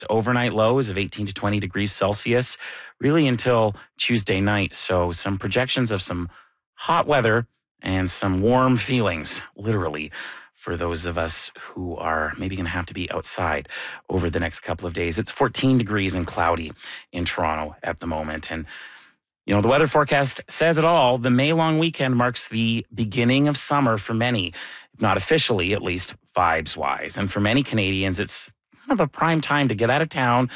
overnight lows of 18 to 20 degrees Celsius, really until Tuesday night. So some projections of some hot weather and some warm feelings, literally, for those of us who are maybe going to have to be outside over the next couple of days. It's 14 degrees and cloudy in Toronto at the moment. And, you know, the weather forecast says it all. The May long weekend marks the beginning of summer for many, not officially, at least vibes-wise. And for many Canadians, it's kind of a prime time to get out of town.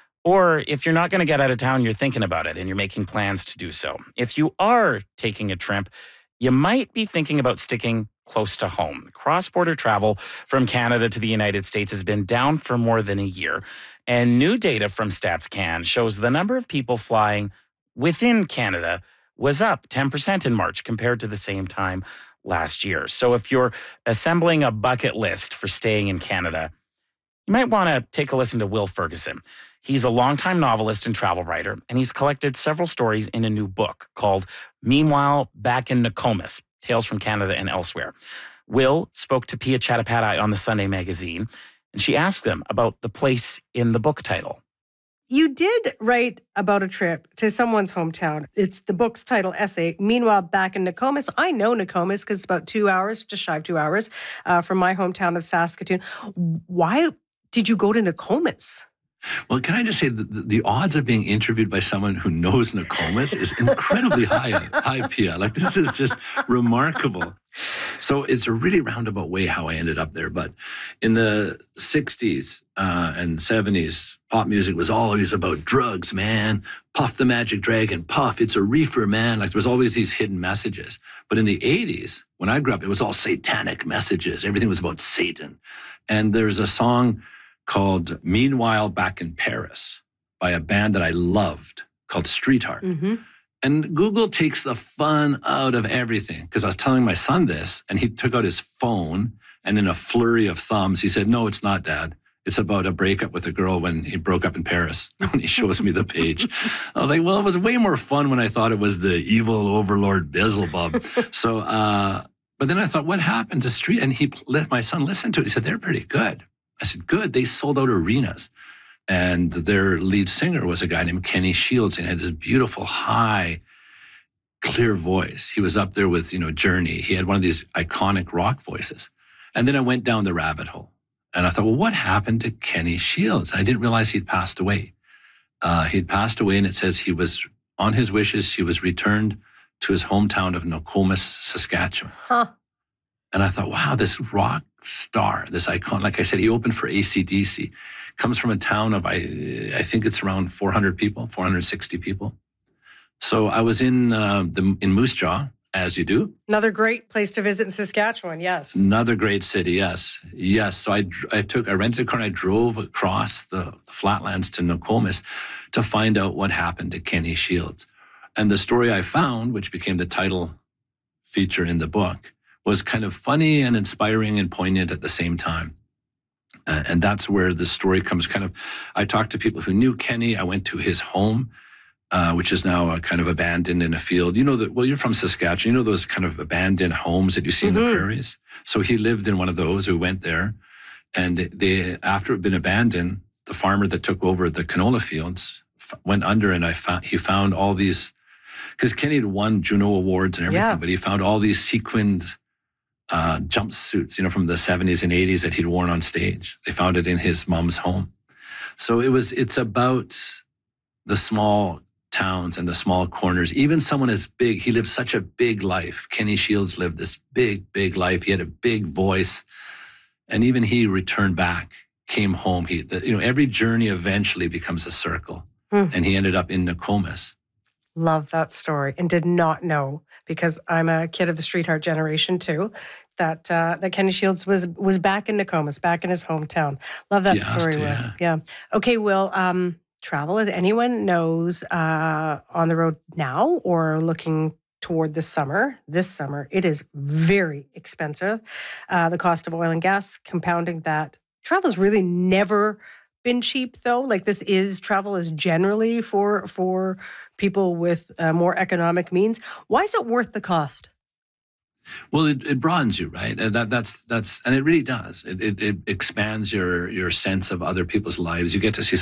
Or if you're not going to get out of town, you're thinking about it and you're making plans to do so. If you are taking a trip, you might be thinking about sticking close to home. Cross-border travel from Canada to the United States has been down for more than a year. And new data from StatsCan shows the number of people flying within Canada was up 10% in March compared to the same time last year. So if you're assembling a bucket list for staying in Canada, you might want to take a listen to Will Ferguson. He's a longtime novelist and travel writer, and he's collected several stories in a new book called Meanwhile Back in Nokomis, Tales from Canada and Elsewhere. Will spoke to Pia Chattopadhyay on the Sunday magazine, and she asked him about the place in the book title. You did write about a trip to someone's hometown. It's the book's title essay, Meanwhile Back in Nokomis. I know Nokomis because it's about 2 hours, just shy of 2 hours from my hometown of Saskatoon. Why did you go to Nokomis? Well, can I just say that the odds of being interviewed by someone who knows Nokomis is incredibly high, Pia. Like, this is just remarkable. So it's a really roundabout way how I ended up there. But in the 60s and 70s, pop music was always about drugs, man. Puff the Magic Dragon, puff, it's a reefer, man. Like, there was always these hidden messages. But in the 80s, when I grew up, it was all satanic messages. Everything was about Satan. And there's a song called Meanwhile Back in Paris by a band that I loved called Streetheart. Mm-hmm. And Google takes the fun out of everything, because I was telling my son this, and he took out his phone, and in a flurry of thumbs, he said, "No, it's not, Dad. It's about a breakup with a girl when he broke up in Paris." When he shows me the page. I was like, well, it was way more fun when I thought it was the evil overlord Beelzebub. So, but then I thought, what happened to Street? And he let my son listen to it. He said, they're pretty good. I said, good. They sold out arenas. And their lead singer was a guy named Kenny Shields, and he had this beautiful, high, clear voice. He was up there with, Journey. He had one of these iconic rock voices. And then I went down the rabbit hole. And I thought, well, what happened to Kenny Shields? I didn't realize he'd passed away. He'd passed away, and it says he was, on his wishes, he was returned to his hometown of Nokomis, Saskatchewan. Huh. And I thought, wow, this rock star, this icon, like I said, he opened for AC/DC, comes from a town of, I think it's around 400 people, 460 people. So I was in Moose Jaw, as you do. Another great place to visit in Saskatchewan, yes. Another great city, yes. Yes, so I rented a car and I drove across the flatlands to Nokomis to find out what happened to Kenny Shields. And the story I found, which became the title feature in the book, was kind of funny and inspiring and poignant at the same time. And that's where the story comes I talked to people who knew Kenny. I went to his home, which is now kind of abandoned in a field. You're from Saskatchewan. You know those kind of abandoned homes that you see in the prairies? So he lived in one of those. We went there. And after it had been abandoned, the farmer that took over the canola fields went under, and he found all these, because Kenny had won Juno Awards and everything, but he found all these sequined jumpsuits, from the 70s and 80s that he'd worn on stage. They found it in his mom's home. So it's about the small towns and the small corners. Even someone as big, he lived such a big life. Kenny Shields lived this big, big life. He had a big voice. And even he returned back, came home. Every journey eventually becomes a circle. And he ended up in Nokomis. Love that story, and did not know, because I'm a kid of the Streetheart generation too, that Kenny Shields was back in Nokomis, back in his hometown. Love that story, Will. Yeah. Okay, Will, travel, as anyone knows, on the road now or looking toward this summer, it is very expensive. The cost of oil and gas compounding that. Travel's really never been cheap, though. Like, travel is generally for people with more economic means. Why is it worth the cost? Well, it broadens you, right? And that's and it really does. It expands your sense of other people's lives. You get to see